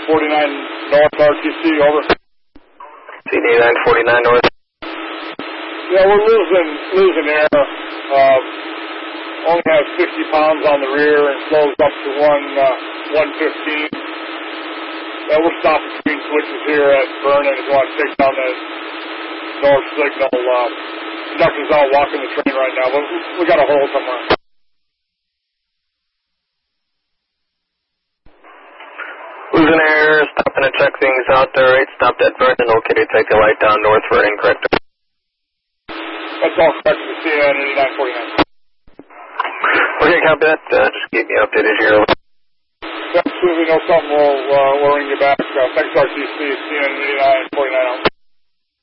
49 North RTC, over. CD 949 North. Yeah, we're losing air. Only has 50 pounds on the rear and slows up to 115. We're stopping between switches here at Vernon if you want to take down the north signal. Conductor's out walking the train right now, but we got a hole somewhere. Losing air, stopping to check things out there. 8 stopped at Vernon. Okay to take a light down north for incorrect. That's all correct to CN 8949. Okay, copy that. Just keep me updated here. As soon as we know something, we'll ring you back. Thanks, RTC, CN 8949 out.